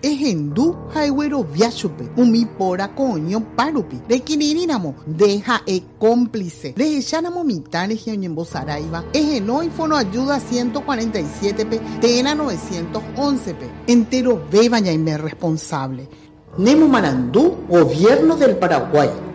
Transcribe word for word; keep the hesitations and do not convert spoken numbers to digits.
ejendu haiguero viachupe, umi pora coño parupi, de quinirinamo, deja e cómplice, de echanamo mitad de Saraiva, ejeno y fono ayuda ciento cuarenta y siete pe, tena novecientos once pe, entero beba ya y me responsable. Nemo Marandú, Gobierno del Paraguay.